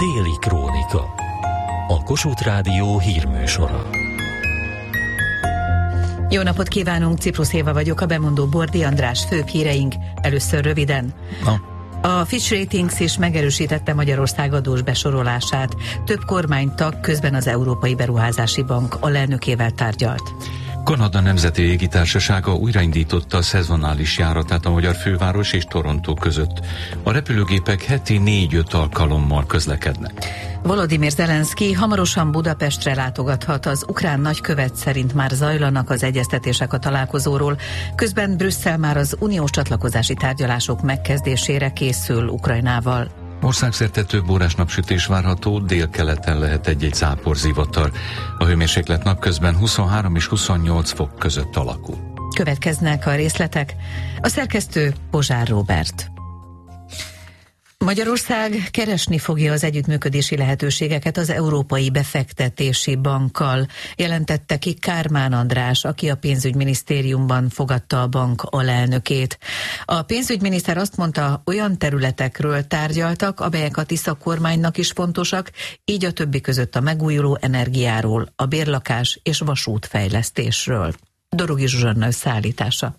Déli Krónika. A Kossuth Rádió hírműsora. Jó napot kívánunk, Ciprus Éva vagyok, a bemondó Bordi András. Főbb híreink, először röviden. A Fitch Ratings is megerősítette Magyarország adós besorolását. Több kormánytag közben az Európai Beruházási Bank alelnökével tárgyalt. Kanada Nemzeti Légitársasága újraindította a szezonális járatát a magyar főváros és Toronto között. A repülőgépek heti 4-5 alkalommal közlekednek. Volodymyr Zelenszky hamarosan Budapestre látogathat. Az ukrán nagykövet szerint már zajlanak az egyeztetések a találkozóról, közben Brüsszel már az uniós csatlakozási tárgyalások megkezdésére készül Ukrajnával. Országszerte több órás napsütés várható, délkeleten lehet egy-egy záporzivatar. A hőmérséklet napközben 23 és 28 fok között alakul. Következnek a részletek. A szerkesztő Bozsár Róbert. Magyarország keresni fogja az együttműködési lehetőségeket az Európai Befektetési Bankkal, jelentette ki Kármán András, aki a pénzügyminisztériumban fogadta a bank alelnökét. A pénzügyminiszter azt mondta, olyan területekről tárgyaltak, amelyek a Tisza kormánynak is fontosak, így a többi között a megújuló energiáról, a bérlakás és vasútfejlesztésről. Dorogi Zsuzsanna összeállítása.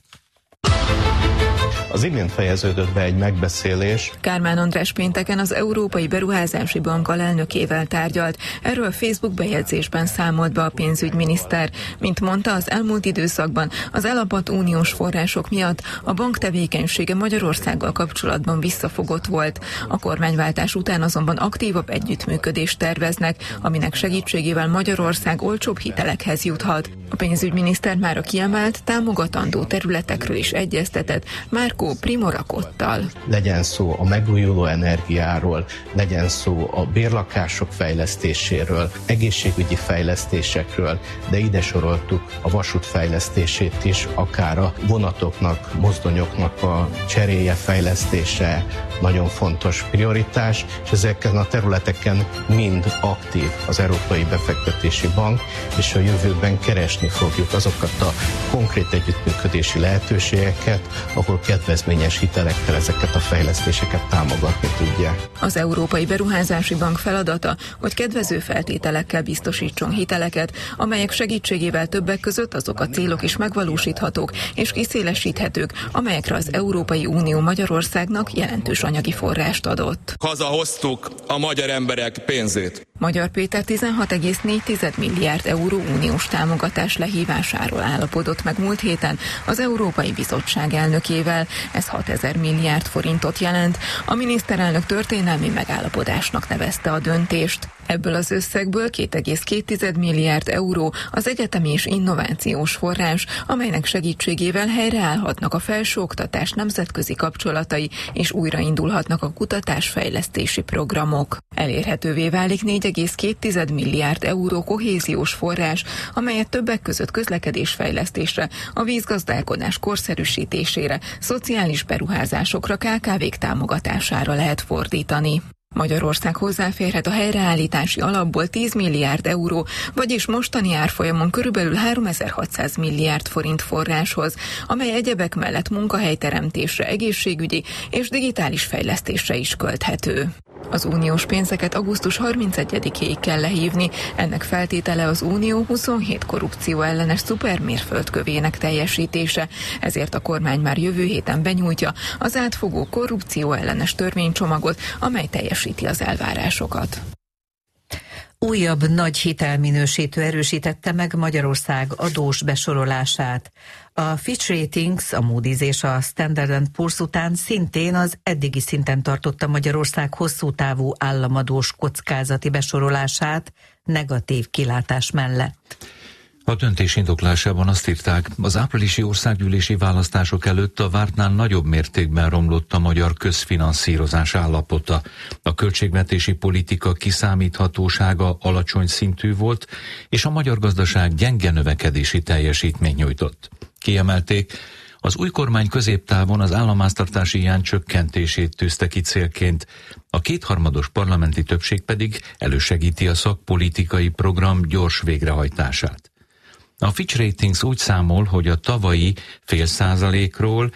Az imént fejeződött be egy megbeszélés. Kármán András pénteken az Európai Beruházási Bank alelnökével tárgyalt. Erről a Facebook bejegyzésben számolt be a pénzügyminiszter. Mint mondta, az elmúlt időszakban az elapadt uniós források miatt a bank tevékenysége Magyarországgal kapcsolatban visszafogott volt. A kormányváltás után azonban aktívabb együttműködést terveznek, aminek segítségével Magyarország olcsóbb hitelekhez juthat. A pénzügyminiszter már a kiemelt, támogatandó területekről is egyeztetett Márkó Primorakottal. Legyen szó a megújuló energiáról, legyen szó a bérlakások fejlesztéséről, egészségügyi fejlesztésekről, de ide soroltuk a vasút fejlesztését is, akár a vonatoknak, mozdonyoknak a cseréje, fejlesztése nagyon fontos prioritás, és ezeken a területeken mind aktív az Európai Befektetési Bank, és a jövőben keresni fogjuk azokat a konkrét együttműködési lehetőségeket, ahol kedvezményes hitelekkel ezeket a fejlesztéseket támogatni tudják. Az Európai Beruházási Bank feladata, hogy kedvező feltételekkel biztosítson hiteleket, amelyek segítségével többek között azok a célok is megvalósíthatók és kiszélesíthetők, amelyekre az Európai Unió Magyarországnak jelentős anyagi forrást adott. Hazahoztuk a magyar emberek pénzét. Magyar Péter 16,4 milliárd euró uniós támogatás lehívásáról állapodott meg múlt héten az Európai Bizottság elnökével. Ez 6000 milliárd forintot jelent. A miniszterelnök történelmi megállapodásnak nevezte a döntést. Ebből az összegből 2,2 milliárd euró az egyetemi és innovációs forrás, amelynek segítségével helyreállhatnak a felsőoktatás nemzetközi kapcsolatai, és újraindulhatnak a kutatásfejlesztési programok. Elérhetővé válik 4,2 milliárd euró kohéziós forrás, amelyet többek között közlekedésfejlesztésre, a vízgazdálkodás korszerűsítésére, szociális beruházásokra, KKV-k támogatására lehet fordítani. Magyarország hozzáférhet a helyreállítási alapból 10 milliárd euró, vagyis mostani árfolyamon körülbelül 3600 milliárd forint forráshoz, amely egyebek mellett munkahelyteremtésre, egészségügyi és digitális fejlesztésre is költhető. Az uniós pénzeket augusztus 31-ig kell lehívni, ennek feltétele az Unió 27 korrupcióellenes szupermérföldkövének teljesítése, ezért a kormány már jövő héten benyújtja az átfogó korrupcióellenes törvénycsomagot, amely teljesíti az elvárásokat. Újabb nagy hitelminősítő erősítette meg Magyarország adós besorolását. A Fitch Ratings, a Moody's és a Standard & Poor's után szintén az eddigi szinten tartotta Magyarország hosszú távú államadós kockázati besorolását negatív kilátás mellett. A döntés indoklásában azt írták, az áprilisi országgyűlési választások előtt a vártnál nagyobb mértékben romlott a magyar közfinanszírozás állapota. A költségvetési politika kiszámíthatósága alacsony szintű volt, és a magyar gazdaság gyenge növekedési teljesítményt nyújtott. Kiemelték, az új kormány középtávon az államháztartási hiány csökkentését tűzte ki célként, a kétharmados parlamenti többség pedig elősegíti a szakpolitikai program gyors végrehajtását. A Fitch Ratings úgy számol, hogy a tavalyi 0,5%-ról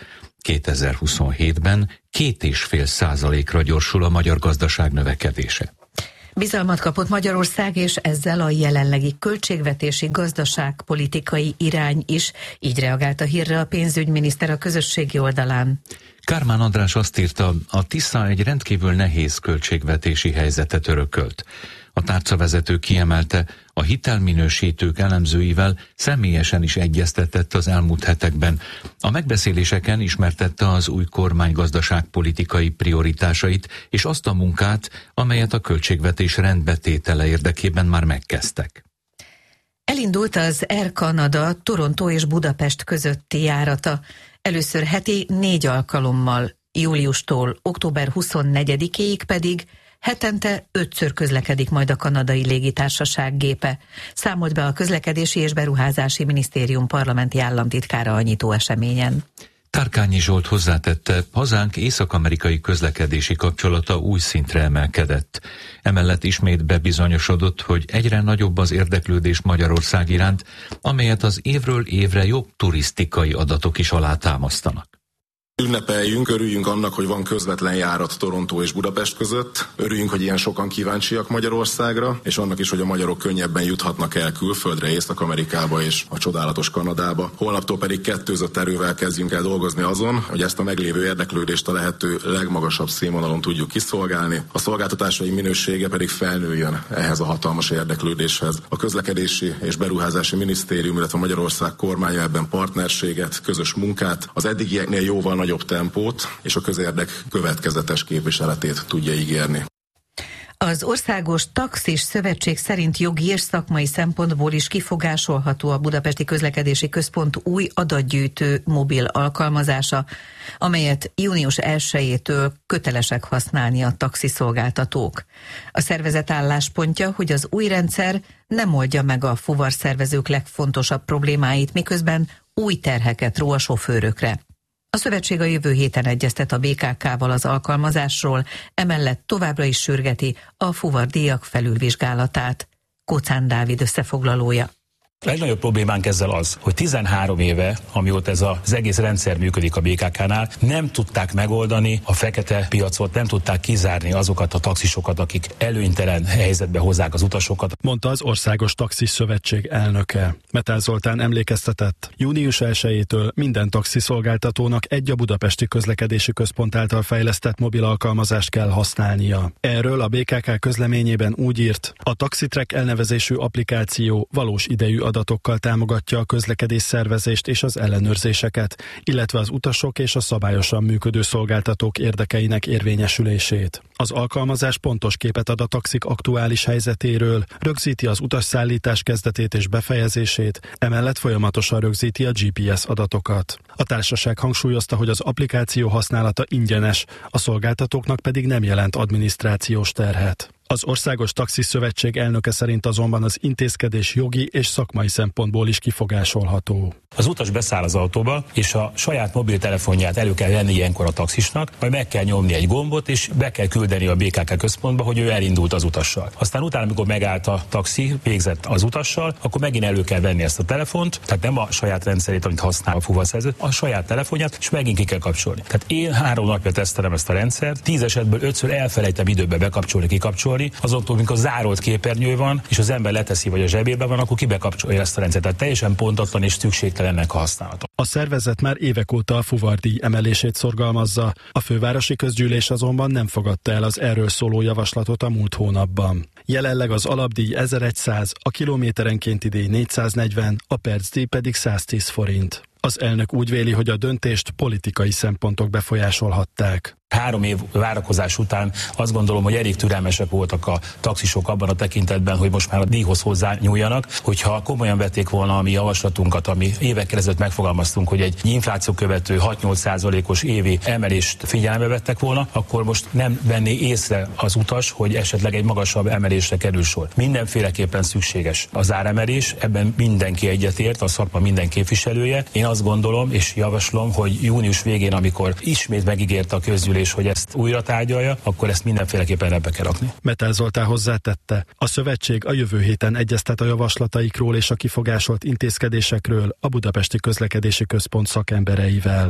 2027-ben 2,5%-ra gyorsul a magyar gazdaság növekedése. Bizalmat kapott Magyarország, és ezzel a jelenlegi költségvetési gazdaságpolitikai irány is. Így reagált a hírre a pénzügyminiszter a közösségi oldalán. Kármán András azt írta, a Tisza egy rendkívül nehéz költségvetési helyzetet örökölt. A tárcavezető kiemelte, a hitelminősítők elemzőivel személyesen is egyeztetett az elmúlt hetekben. A megbeszéléseken ismertette az új kormány gazdaságpolitikai prioritásait és azt a munkát, amelyet a költségvetés rendbetétele érdekében már megkezdtek. Elindult az Air Canada Toronto és Budapest közötti járata. Először heti 4 alkalommal, júliustól október 24-éig pedig hetente 5-ször közlekedik majd a kanadai légitársaság gépe. Számolt be a Közlekedési és Beruházási Minisztérium parlamenti államtitkára a nyitó eseményen. Tárkányi Zsolt hozzátette, hazánk észak-amerikai közlekedési kapcsolata új szintre emelkedett. Emellett ismét bebizonyosodott, hogy egyre nagyobb az érdeklődés Magyarország iránt, amelyet az évről évre jobb turisztikai adatok is alátámasztanak. Ünnepeljünk, örüljünk annak, hogy van közvetlen járat Toronto és Budapest között. Örüljünk, hogy ilyen sokan kíváncsiak Magyarországra, és annak is, hogy a magyarok könnyebben juthatnak el külföldre, Észak-Amerikába és a csodálatos Kanadába. Holnaptól pedig kettőzött erővel kezdjünk el dolgozni azon, hogy ezt a meglévő érdeklődést a lehető legmagasabb színvonalon tudjuk kiszolgálni. A szolgáltatásaink minősége pedig felnőjön ehhez a hatalmas érdeklődéshez. A Közlekedési és Beruházási Minisztérium, illetve Magyarország kormánya ebben partnerséget, közös munkát, az eddigieknél jóval nagyobb tempót és a közérdek következetes képviseletét tudja ígérni. Az Országos Taxis Szövetség szerint jogi és szakmai szempontból is kifogásolható a Budapesti Közlekedési Központ új adatgyűjtő mobil alkalmazása, amelyet június 1-től kötelesek használni a taxiszolgáltatók. A szervezet álláspontja, hogy az új rendszer nem oldja meg a fuvarszervezők legfontosabb problémáit, miközben új terheket ró a sofőrökre. A szövetség a jövő héten egyeztet a BKK-val az alkalmazásról, emellett továbbra is sürgeti a fuvardíjak felülvizsgálatát. Kóczán Dávid összefoglalója. A legnagyobb problémánk ezzel az, hogy 13 éve, amióta ez az egész rendszer működik a BKK-nál, nem tudták megoldani a fekete piacot, nem tudták kizárni azokat a taxisokat, akik előnytelen helyzetbe hozzák az utasokat. Mondta az Országos Taxis Szövetség elnöke. Metál Zoltán emlékeztetett, június 1-től minden taxiszolgáltatónak egy a Budapesti Közlekedési Központ által fejlesztett mobil alkalmazást kell használnia. Erről a BKK közleményében úgy írt, a TaxiTrack elnevezésű applikáció valós idejű adatokkal támogatja a közlekedés szervezést és az ellenőrzéseket, illetve az utasok és a szabályosan működő szolgáltatók érdekeinek érvényesülését. Az alkalmazás pontos képet ad a taxik aktuális helyzetéről, rögzíti az utasszállítás kezdetét és befejezését, emellett folyamatosan rögzíti a GPS adatokat. A társaság hangsúlyozta, hogy az applikáció használata ingyenes, a szolgáltatóknak pedig nem jelent adminisztrációs terhet. Az Országos Taxis Szövetség elnöke szerint azonban az intézkedés jogi és szakmai szempontból is kifogásolható. Az utas beszáll az autóba, és a saját mobiltelefonját elő kell venni ilyenkor a taxisnak, majd meg kell nyomni egy gombot, és be kell küldeni a BKK központba, hogy ő elindult az utassal. Aztán utána, amikor megállt a taxi, végzett az utassal, akkor megint elő kell venni ezt a telefont, tehát nem a saját rendszerét, amit használ a fuvarszerző, a saját telefonját, és megint ki kell kapcsolni. Tehát én 3 napja tesztelem ezt a rendszert, 10 esetből 5-ször elfelejtem időbe bekapcsolni, kikapcsolni, azoktól, amikor zárolt képernyő van, és az ember leteszi, vagy a zsebében van, akkor kibekapcsolja ezt a rendszert. Tehát teljesen pontatlan és szükségtelennek a használata. A szervezet már évek óta a fuvardíj emelését szorgalmazza. A fővárosi közgyűlés azonban nem fogadta el az erről szóló javaslatot a múlt hónapban. Jelenleg az alapdíj 1100, a kilométerenkénti díj 440, a percdíj pedig 110 forint. Az elnök úgy véli, hogy a döntést politikai szempontok befolyásolhatták. 3 év várakozás után azt gondolom, hogy elég türelmesek voltak a taxisok abban a tekintetben, hogy most már a díjhoz hozzányúljanak. Hogyha komolyan vették volna a mi javaslatunkat, ami évekkel ezelőtt megfogalmaztunk, hogy egy infláció követő 6-8%-os évi emelést figyelembe vettek volna, akkor most nem venné észre az utas, hogy esetleg egy magasabb emelésre kerül sor. Mindenféleképpen szükséges az áremelés, ebben mindenki egyetért, a szakma minden képviselője. Én azt gondolom és javaslom, hogy június végén, amikor ismét megígérte a közgyűlés, hogy ezt újra tárgyalja, akkor ezt mindenféleképpen ebbe kell rakni. Metál Zoltán hozzátette, a szövetség a jövő héten egyeztet a javaslataikról és a kifogásolt intézkedésekről a Budapesti Közlekedési Központ szakembereivel.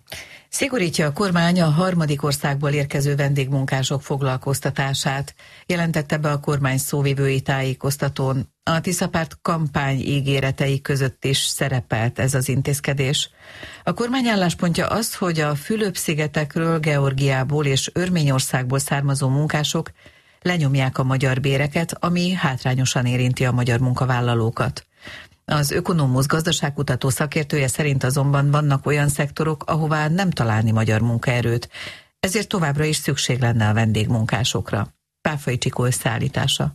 Szigorítja a kormány a harmadik országból érkező vendégmunkások foglalkoztatását, jelentette be a kormány szóvivői tájékoztatón. A Tiszapárt kampány ígéretei között is szerepelt ez az intézkedés. A kormány álláspontja az, hogy a Fülöp-szigetekről, Georgiából és Örményországból származó munkások lenyomják a magyar béreket, ami hátrányosan érinti a magyar munkavállalókat. Az Ökonomusz gazdaságkutató szakértője szerint azonban vannak olyan szektorok, ahová nem találni magyar munkaerőt, ezért továbbra is szükség lenne a vendégmunkásokra. Páfai Csikó összeállítása.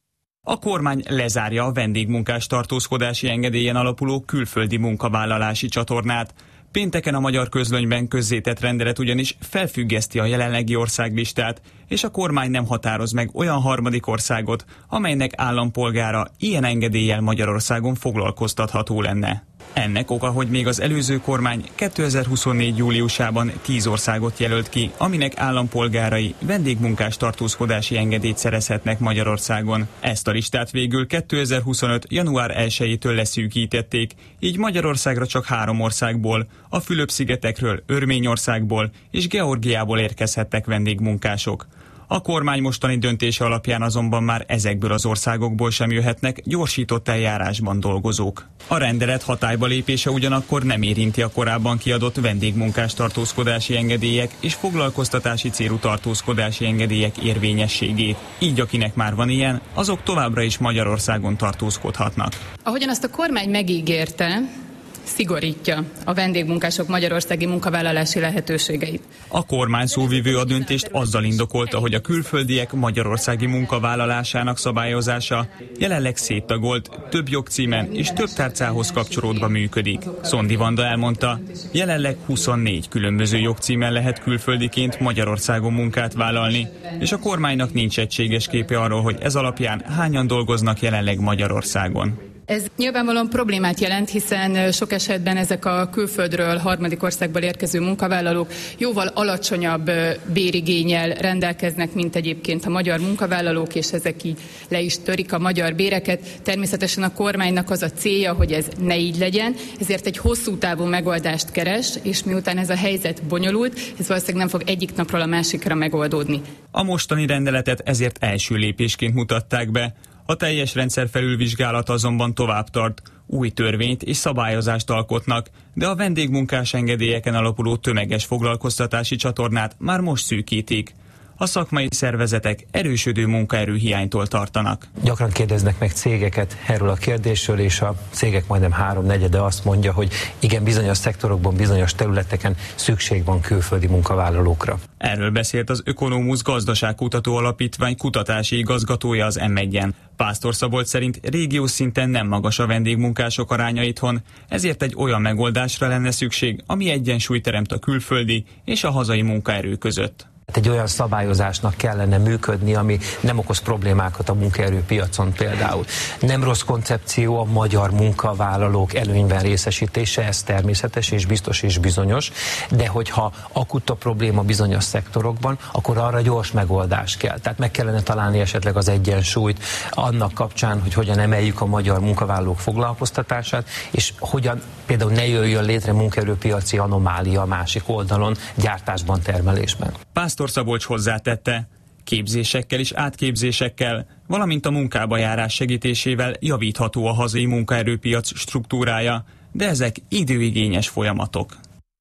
A kormány lezárja a vendégmunkás tartózkodási engedélyen alapuló külföldi munkavállalási csatornát. Pénteken a Magyar Közlönyben közzétett rendelet ugyanis felfüggeszti a jelenlegi országlistát, és a kormány nem határoz meg olyan harmadik országot, amelynek állampolgára ilyen engedéllyel Magyarországon foglalkoztatható lenne. Ennek oka, hogy még az előző kormány 2024. júliusában 10 országot jelölt ki, aminek állampolgárai vendégmunkás tartózkodási engedélyt szerezhetnek Magyarországon. Ezt a listát végül 2025. január 1-től leszűkítették, így Magyarországra csak 3 országból, a Fülöp-szigetekről, Örményországból és Georgiából érkezhettek vendégmunkások. A kormány mostani döntése alapján azonban már ezekből az országokból sem jöhetnek gyorsított eljárásban dolgozók. A rendelet hatályba lépése ugyanakkor nem érinti a korábban kiadott vendégmunkás tartózkodási engedélyek és foglalkoztatási célú tartózkodási engedélyek érvényességét. Így akinek már van ilyen, azok továbbra is Magyarországon tartózkodhatnak. Ahogyan azt a kormány megígérte, szigorítja a vendégmunkások magyarországi munkavállalási lehetőségeit. A kormány szóvivő a döntést azzal indokolta, hogy a külföldiek magyarországi munkavállalásának szabályozása jelenleg széttagolt, több jogcímen és több tárcához kapcsolódva működik. Szondi Vanda elmondta, jelenleg 24 különböző jogcímen lehet külföldiként Magyarországon munkát vállalni, és a kormánynak nincs egységes képe arról, hogy ez alapján hányan dolgoznak jelenleg Magyarországon. Ez nyilvánvalóan problémát jelent, hiszen sok esetben ezek a külföldről, harmadik országból érkező munkavállalók jóval alacsonyabb bérigénnyel rendelkeznek, mint egyébként a magyar munkavállalók, és ezek így le is törik a magyar béreket. Természetesen a kormánynak az a célja, hogy ez ne így legyen, ezért egy hosszú távú megoldást keres, és miután ez a helyzet bonyolult, ez valószínűleg nem fog egyik napról a másikra megoldódni. A mostani rendeletet ezért első lépésként mutatták be. A teljes rendszer felülvizsgálat azonban tovább tart, új törvényt és szabályozást alkotnak, de a vendégmunkás engedélyeken alapuló tömeges foglalkoztatási csatornát már most szűkítik. A szakmai szervezetek erősödő munkaerőhiánytól tartanak. Gyakran kérdeznek meg cégeket erről a kérdésről, és a cégek majdnem 3/4 azt mondja, hogy igen, bizonyos szektorokban, bizonyos területeken szükség van külföldi munkavállalókra. Erről beszélt az Ökonomusz Gazdaságkutató Alapítvány kutatási igazgatója az M1-en. Pásztor Szabolcs szerint régiós szinten nem magas a vendégmunkások aránya itthon, ezért egy olyan megoldásra lenne szükség, ami egyensúlyt teremt a külföldi és a hazai munkaerő között. Egy olyan szabályozásnak kellene működni, ami nem okoz problémákat a munkaerőpiacon például. Nem rossz koncepció a magyar munkavállalók előnyben részesítése, ez természetes és biztos és bizonyos, de hogyha akut a probléma bizonyos szektorokban, akkor arra gyors megoldás kell. Tehát meg kellene találni esetleg az egyensúlyt annak kapcsán, hogy hogyan emeljük a magyar munkavállalók foglalkoztatását, és hogyan például ne jöjjön létre munkaerőpiaci anomália a másik oldalon, gyártásban, termelésben. Pásztor Szabolcs hozzátette, képzésekkel és átképzésekkel, valamint a munkába járás segítésével javítható a hazai munkaerőpiac struktúrája, de ezek időigényes folyamatok.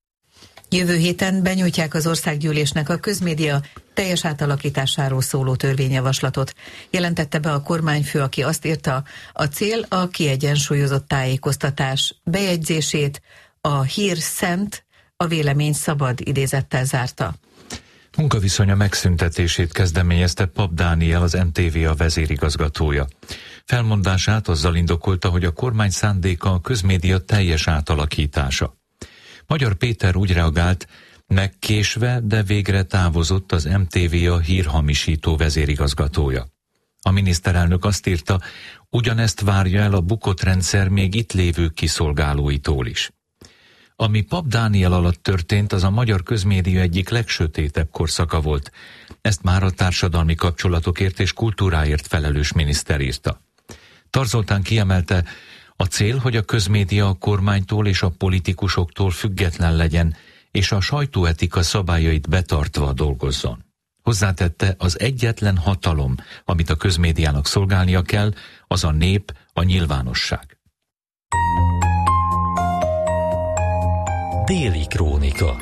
Jövő héten benyújtják az országgyűlésnek a közmédia teljes átalakításáról szóló törvényjavaslatot. Jelentette be a kormányfő, aki azt írta, a cél a kiegyensúlyozott tájékoztatás bejegyzését, a hír szent, a vélemény szabad idézettel zárta. Munkaviszonya megszüntetését kezdeményezte Papp Dániel, az MTV vezérigazgatója. Felmondását azzal indokolta, hogy a kormány szándéka a közmédia teljes átalakítása. Magyar Péter úgy reagált, megkésve, de végre távozott az MTV a hírhamisító vezérigazgatója. A miniszterelnök azt írta, ugyanezt várja el a bukott rendszer még itt lévő kiszolgálóitól is. Ami Papp Dániel alatt történt, az a magyar közmédia egyik legsötétebb korszaka volt. Ezt már a társadalmi kapcsolatokért és kultúráért felelős miniszter írta. Tar Zoltán kiemelte, a cél, hogy a közmédia a kormánytól és a politikusoktól független legyen, és a sajtóetika szabályait betartva dolgozzon. Hozzátette, az egyetlen hatalom, amit a közmédiának szolgálnia kell, az a nép, a nyilvánosság. Déli krónika.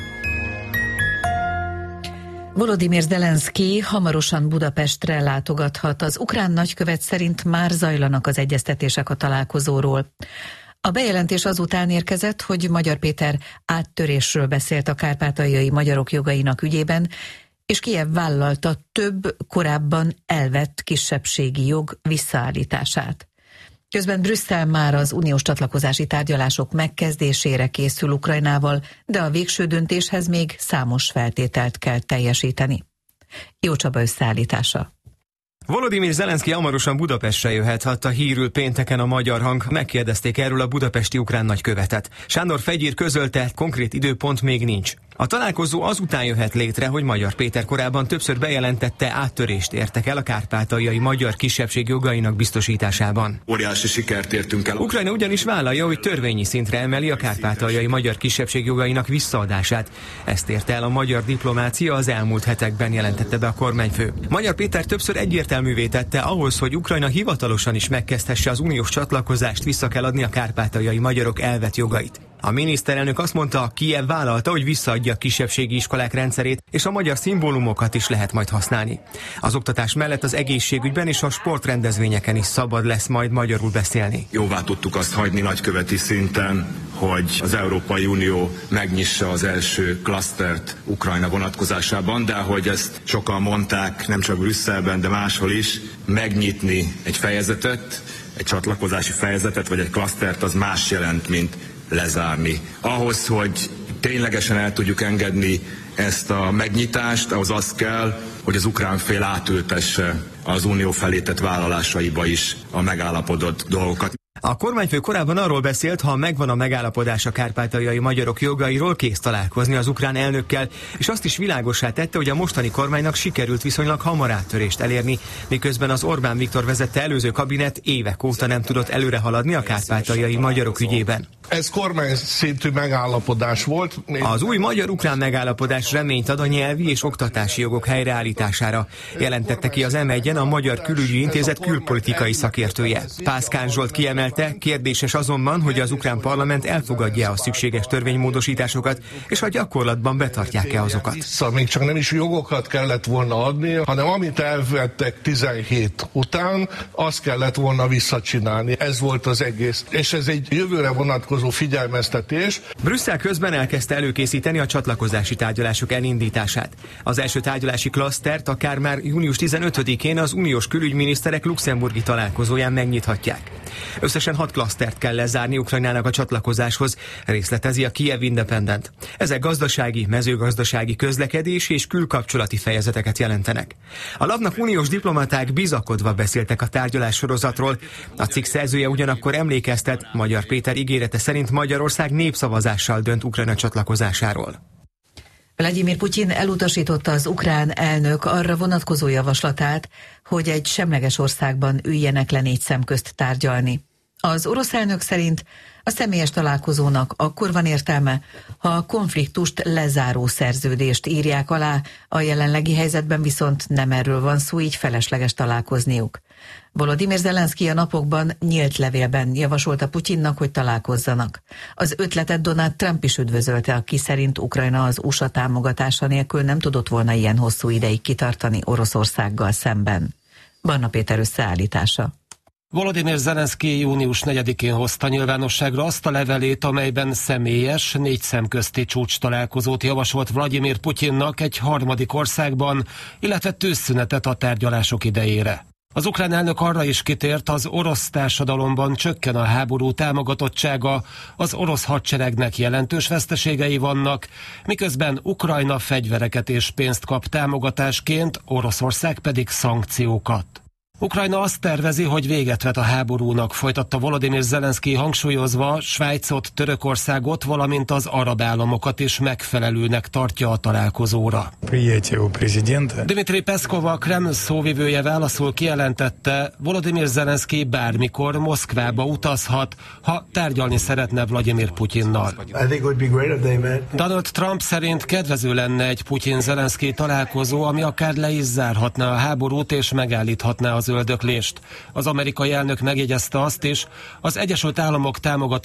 Volodymyr Zelenszky hamarosan Budapestre látogathat. Az ukrán nagykövet szerint már zajlanak az egyeztetések a találkozóról. A bejelentés azután érkezett, hogy Magyar Péter áttörésről beszélt a kárpátaljai magyarok jogainak ügyében, és Kijev vállalta több korábban elvett kisebbségi jog visszaállítását. Közben Brüsszel már az uniós csatlakozási tárgyalások megkezdésére készül Ukrajnával, de a végső döntéshez még számos feltételt kell teljesíteni. Jó Csaba összeállítása. Volodymyr Zelenszky hamarosan Budapestre jöhet, adta hírül pénteken a Magyar Hang. Megkérdezték erről a budapesti ukrán nagykövetet. Sándor Fegyér közölte, konkrét időpont még nincs. A találkozó azután jöhet létre, hogy Magyar Péter korábban többször bejelentette, áttörést értek el a kárpátaljai magyar kisebbség jogainak biztosításában. Óriási sikert értünk el. Ukrajna ugyanis vállalja, hogy törvényi szintre emeli a kárpátaljai magyar kisebbség jogainak visszaadását. Ezt érte el a magyar diplomácia az elmúlt hetekben, jelentette be a kormányfő. Magyar Péter többször egyértelművé tette, ahhoz, hogy Ukrajna hivatalosan is megkezdhesse az uniós csatlakozást, vissza kell adni a kárpátaljai magyarok elvett jogait. A miniszterelnök azt mondta, Kijev vállalta, hogy visszaadja a kisebbségi iskolák rendszerét, és a magyar szimbólumokat is lehet majd használni. Az oktatás mellett az egészségügyben és a sportrendezvényeken is szabad lesz majd magyarul beszélni. Jóvá tudtuk azt hagyni nagyköveti szinten, hogy az Európai Unió megnyissa az első klasztert Ukrajna vonatkozásában, de ahogy ezt sokan mondták, nem csak Brüsszelben, de máshol is, megnyitni egy fejezetet, egy csatlakozási fejezetet, vagy egy klasztert, az más jelent, mint lezárni. Ahhoz, hogy ténylegesen el tudjuk engedni ezt a megnyitást, ahhoz az kell, hogy az ukrán fél átültesse az unió felé tett vállalásaiba is a megállapodott dolgokat. A kormányfő korábban arról beszélt, ha megvan a megállapodás a kárpátaljai magyarok jogairól, kész találkozni az ukrán elnökkel, és azt is világossá tette, hogy a mostani kormánynak sikerült viszonylag hamar áttörést elérni, miközben az Orbán Viktor vezette előző kabinet évek óta nem tudott előre haladni a kárpátaljai magyarok ügyében. Ez kormányszintű megállapodás volt. Az új magyar-ukrán megállapodás reményt ad a nyelvi és oktatási jogok helyreállítására, jelentette ki az M1-en a Magyar Külügyi Intézet külpolitikai szakértője. Pászkán Zsolt kiemelte, kérdéses azonban, hogy az ukrán parlament elfogadja a szükséges törvénymódosításokat, és a gyakorlatban betartják-e azokat. Még csak nem is jogokat kellett volna adni, hanem amit elvettek 17 után, azt kellett volna visszacsinálni. Ez volt az egész. És ez egy jövőre vonatkozó figyelmeztetés. Brüsszel közben elkezdte előkészíteni a csatlakozási tárgyalások elindítását. Az első tárgyalási klasztert akár már június 15-én az uniós külügyminiszterek luxemburgi találkozóján megnyithatják. Összesen 6 klasztert kell lezárni Ukrajnának a csatlakozáshoz, részletezi a Kiev Independent. Ezek gazdasági, mezőgazdasági, közlekedési és külkapcsolati fejezeteket jelentenek. A lapnak uniós diplomaták bizakodva beszéltek a tárgyalás sorozatról. A cikk szerzője ugyanakkor emlékeztet, Magyar Péter ígérete szerint Magyarország népszavazással dönt Ukrajna csatlakozásáról. Vladimir Putyin elutasította az ukrán elnök arra vonatkozó javaslatát, hogy egy semleges országban üljenek le 4 szem közt tárgyalni. Az orosz elnök szerint a személyes találkozónak akkor van értelme, ha a konfliktust lezáró szerződést írják alá, a jelenlegi helyzetben viszont nem erről van szó, így felesleges találkozniuk. Volodymyr Zelenszky a napokban nyílt levélben javasolta Putyinnak, hogy találkozzanak. Az ötletet Donald Trump is üdvözölte, aki szerint Ukrajna az USA támogatása nélkül nem tudott volna ilyen hosszú ideig kitartani Oroszországgal szemben. Barna Péter összeállítása. Volodymyr Zelenszky június 4-én hozta nyilvánosságra azt a levelét, amelyben személyes, 4 szemközti csúcs találkozót javasolt Vladimir Putyinnak egy harmadik országban, illetve tűzszünetet a tárgyalások idejére. Az ukrán elnök arra is kitért, az orosz társadalomban csökken a háború támogatottsága, az orosz hadseregnek jelentős veszteségei vannak, miközben Ukrajna fegyvereket és pénzt kap támogatásként, Oroszország pedig szankciókat. Ukrajna azt tervezi, hogy véget vet a háborúnak, folytatta Volodymyr Zelenszkij, hangsúlyozva Svájcot, Törökországot, valamint az arab államokat is megfelelőnek tartja a találkozóra. Dmitri Peszkov, a Kreml szóvivője válaszul kijelentette, Volodymyr Zelenszkij bármikor Moszkvába utazhat, ha tárgyalni szeretne Vladimir Putyinnal. Donald Trump szerint kedvező lenne egy Putyin-Zelenszkij találkozó, ami akár le is zárhatná a háborút és megállíthatná az öldöklést. Az amerikai elnök megjegyezte azt is, az Egyesült Államok támogatása